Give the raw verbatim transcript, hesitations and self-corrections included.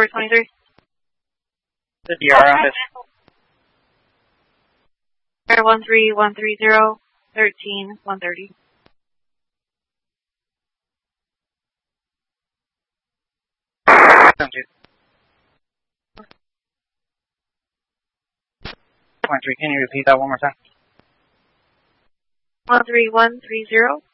Tower twenty-three. The D R office. Air one three one three zero, thirteen one thirty. twenty-three, can you repeat that one more time? one three one three zero,